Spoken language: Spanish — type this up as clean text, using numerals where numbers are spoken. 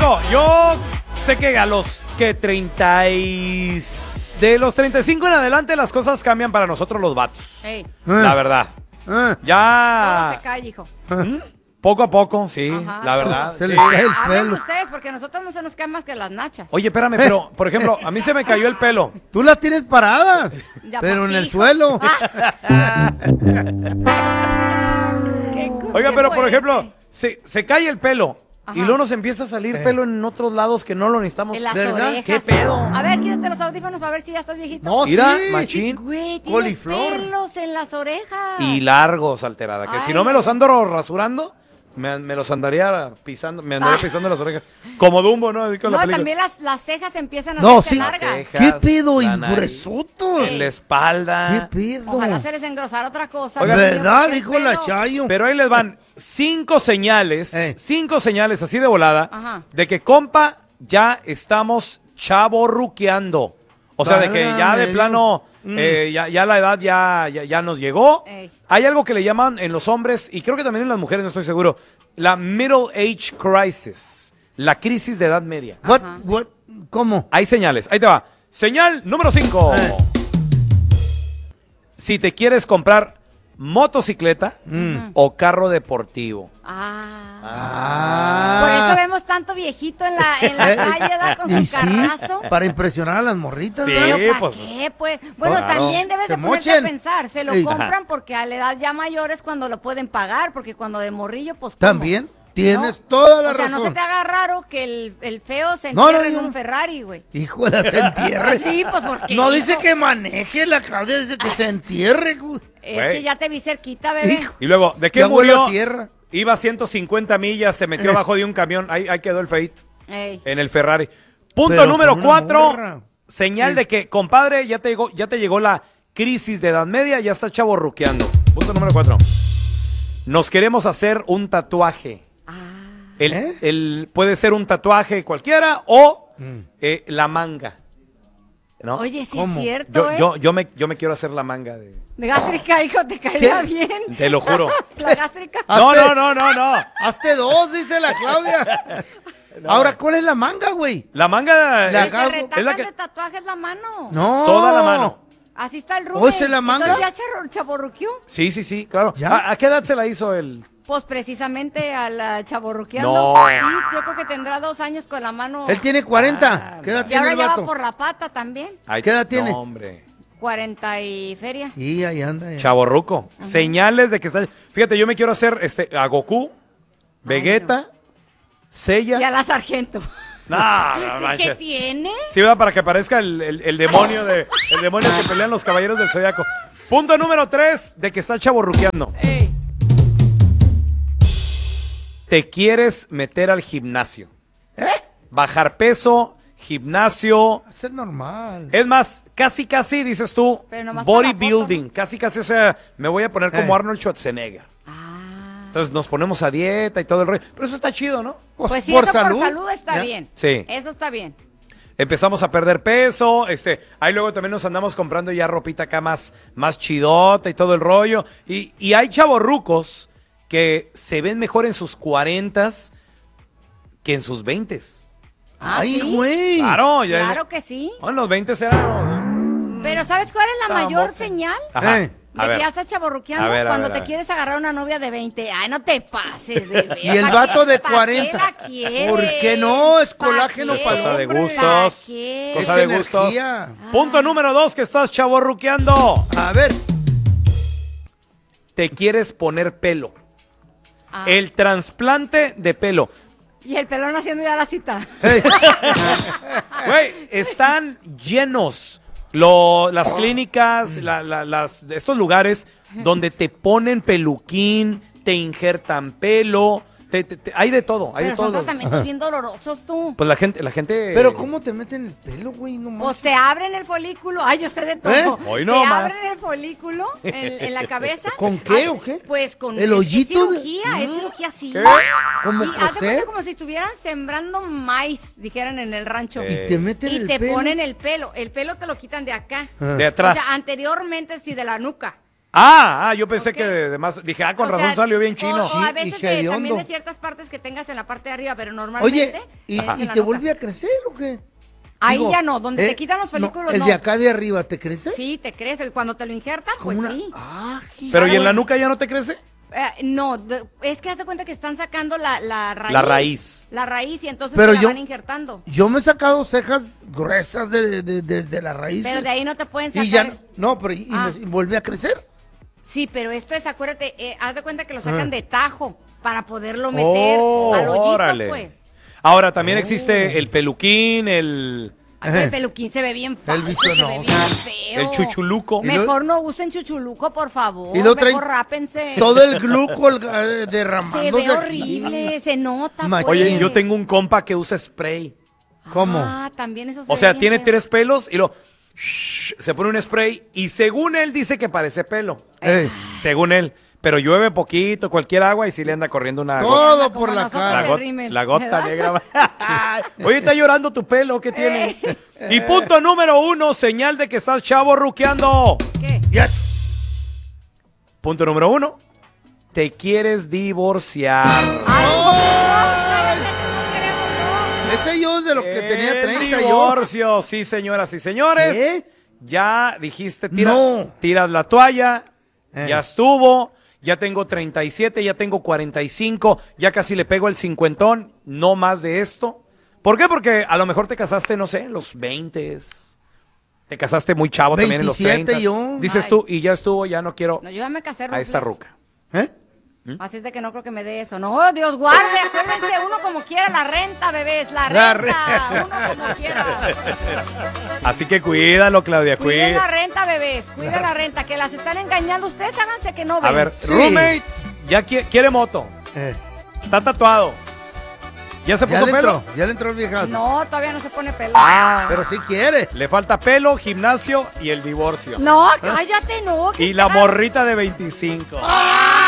Digo, yo sé que a los que de los 35 en adelante las cosas cambian para nosotros los vatos. Ey, La verdad. todo Ya se cae, hijo. poco a poco, sí, Ajá. la verdad. Se sí. les cae el Hablen pelo. ustedes, porque a nosotros no se nos caen más que las nachas. Oye, espérame, pero, por ejemplo, a mí se me cayó el pelo. Tú la tienes parada, Ya, pero pues, en el hijo. suelo. Oiga, qué pero por fuerte. ejemplo, se cae el pelo Ajá. y luego nos empieza a salir pelo en otros lados que no lo necesitamos. En las ¿Verdad? orejas. ¿Qué pedo? A ver, quítate los audífonos para ver si ya estás viejito. No, Mira, sí. machín. Güey, tienes Coliflor. pelos en las orejas. Y largos, alterada. Que si Ay. no me los ando rasurando, me los andaría pisando, me andaría pisando las orejas. Como Dumbo, ¿no? Así con la No, película. también las cejas empiezan a No, hacerse sí. largas. Las ¿Qué cejas, pedo? Y la nariz, gruesotos. en la espalda. ¿Qué pedo? Ojalá se les engrosara otra cosa. Oiga, Dios mío, ¿Verdad? porque el Dijo la pelo- Chayo. Pero ahí les van 5 señales, 5 señales así de volada, Ajá. de que, compa, ya estamos chavorruqueando. O sea, de que ya de Válgame plano, ya la edad ya nos llegó. Ey. Hay algo que le llaman en los hombres, y creo que también en las mujeres, no estoy seguro, la Middle Age Crisis, la crisis de edad media. What? ¿Cómo? Hay señales, ahí te va. Señal número 5. Si te quieres comprar motocicleta o carro deportivo. Por eso vemos tanto viejito en la calle, ¿verdad? Con Y su sí, carrazo. para impresionar a las morritas, Sí. ¿verdad? ¿Para pues. qué, pues? Bueno, Claro. también debes Se de ponerte a mochen. pensar, se lo Ey. compran porque a la edad ya mayor es cuando lo pueden pagar, porque cuando de morrillo, pues ¿cómo? También tienes ¿No? toda la O sea, razón. no se te haga raro que el feo se No, entierre no, en no. un Ferrari, güey. Hijo de la se entierre. Sí, pues porque No dice que maneje, la Claudia dice que se entierre. Es Güey. que ya te vi cerquita, bebé. Hijo. Y luego, ¿de qué Ya huele a murió? tierra. Iba a 150 millas, se metió abajo de un camión, ahí quedó el feito Ey. en el Ferrari. Punto Pero número con una 4, morra. señal de que, compadre, ya te llegó la crisis de edad media, ya está chavorruqueando. Punto número 4. Nos queremos hacer un tatuaje. Puede ser un tatuaje cualquiera o la manga. ¿No? Oye, sí ¿Cómo? es cierto, yo me quiero hacer la manga de... Gástrica, hijo, te caería bien. Te lo juro. La gástrica. No, Hazte- no. Hazte dos, dice la Claudia. Ahora, ¿cuál es la manga, güey? La manga La Que se hago- retacan es la que... de tatuajes la mano. No. Toda la mano. Así está el ¿O Rubén. esa es la manga? Entonces ya chaborruqueó. Sí, claro. ¿Ya? ¿A qué edad se la hizo el...? Pues precisamente al chaborruqueando. No. Sí, yo creo que tendrá 2 años con la mano. Él tiene 40. ¿Qué edad Y tiene ahora el ya va vato? por la pata también. Ay, ¿Qué edad tiene? No, hombre. 40 y feria. Y ahí anda. Chavorruco. Señales de que está... Fíjate, yo me quiero hacer a Goku, Vegeta, Seiya. Y a la sargento. No, ¿Sí, ¿Qué manches. tiene? Sí, ¿verdad? Para que aparezca el demonio el demonio que pelean los caballeros del Zodiaco. Punto número 3 de que está chavorruqueando. Ey. Te quieres meter al gimnasio. Bajar peso, gimnasio. Eso es normal. Es más, casi, dices tú, Pero nomás para la bodybuilding. Casi, o sea, me voy a poner como Eh. Arnold Schwarzenegger. Ah. Entonces nos ponemos a dieta y todo el rollo. Pero eso está chido, ¿no? Pues sí, por eso salud. por salud está ¿Ya? bien. Sí. Eso está bien. Empezamos a perder peso, ahí luego también nos andamos comprando ya ropita acá más chidota y todo el rollo. Y hay chavorrucos que se ven mejor en sus 40s que en sus 20s. Ay, ¿sí? güey. Claro, ya Claro que sí. en los 20 éramos... Pero ¿sabes cuál es la Estaba mayor morta. señal? Ajá, Eh. a De ver. que ya estás chaborruqueando A ver, cuando a te ver. quieres agarrar una novia de 20. Ay, no te pases de ver. Y el vato de ¿Para 40. qué la quieres? ¿Por qué no? Es ¿Para colágeno qué? para el Cosa de hombre. gustos. ¿Para qué? Cosa Es de energía. gustos. Punto número 2 que estás chavorruqueando. A ver. Te quieres poner pelo. Ah. El trasplante de pelo. Y el pelón haciendo ya la cita. Hey. Güey, están llenos las clínicas, estos lugares donde te ponen peluquín, te injertan pelo, hay de todo, hay Pero de son todo. tratamientos bien dolorosos tú. Pues la gente... Pero ¿cómo te meten el pelo, güey? No Pues manches. te abren el folículo. Ay, yo sé de todo. ¿Eh? Hoy te no más. abren el folículo en la cabeza. ¿Con qué Ay, o qué? Pues con ¿El hoyito de- Es cirugía así. ¿Qué? ¿Cómo Y haz de cuenta coser? como si estuvieran sembrando maíz, dijeran en el rancho. Eh. Y te meten Y el te pelo. ponen el pelo. El pelo te lo quitan de acá. Ah. De atrás. O sea, anteriormente sí de la nuca. Yo pensé Ok. que de más. Dije, con O razón sea, salió bien chino. O a Sí, veces y hediondo. también de ciertas partes que tengas en la parte de arriba, pero normalmente. Oye, ¿y es en la te nuca. vuelve a crecer o qué? Ahí Digo, ya no, donde te quitan los folículos, El no. de acá de arriba, ¿te crece? Sí, te crece. Cuando te lo injertan, Como pues una- sí. Pero ¿y en Claro. la nuca ya no te crece? No, es que haz de cuenta que están sacando la raíz. La raíz. La raíz y entonces Pero te la yo- van injertando. Yo me he sacado cejas gruesas desde la raíz. Pero de ahí no te pueden sacar. Y ya no, pero Ah. y vuelve a crecer. Sí, pero esto es, acuérdate, haz de cuenta que lo sacan de tajo para poderlo meter Oh, al hoyito, órale. pues. Ahora también existe el peluquín, el Ay, el peluquín se ve bien falso, vicio se no. ve bien feo. chuchuluco. Mejor no usen chuchuluco, por favor. Y luego traen Mejor rápense. todo el gluco Se derramándose ve aquí. horrible, se nota, Machín. pues. Oye, yo tengo un compa que usa spray. ¿Cómo? Ah, también eso se O ve sea, bien tiene feo. 3 pelos y se pone un spray y según él dice que parece pelo. Ey, Según él. Pero llueve poquito, cualquier agua y sí le anda corriendo una gota. todo Como por la nosotros. cara. La, el got- rímel, la gota ¿verdad? negra. Oye, está llorando tu pelo, ¿qué tiene? Y punto número 1, señal de que estás chavo ruqueando. ¿Qué? Yes. Punto número 1, te quieres divorciar. Ay, cállate, no queremos, Ese yo de los que tenía El 30 yo. divorcio, sí, señoras y señores. ¿Qué? Ya dijiste, No. tiras la toalla, Eh. ya estuvo, ya tengo 37, ya tengo 45, ya casi le pego el 50, no más de esto. ¿Por qué? Porque a lo mejor te casaste, no sé, en los 20. Te casaste muy chavo también en los 27 30. yo. Dices Ay. tú, y ya estuvo, ya no quiero No, yo ya me casé, a esta Rufles. ruca. ¿Eh? Así es de que no creo que me dé eso. No, Dios guarde, acuérdense, uno como quiera la renta, bebés, la La renta, uno como quiera. Así que cuídalo, Claudia, Cuiden la cuida. renta, bebés, cuiden la renta, que las están engañando. Ustedes háganse que no ven. A ver, Sí. roommate, ya quiere moto, está tatuado. ¿Ya se Ya puso le pelo? entró, ya le entró el viejazo. No, todavía no se pone pelo. Ah, Pero sí quiere. le falta pelo, gimnasio y el divorcio. No, cállate, no. Y la morrita de 25. ¡Ah!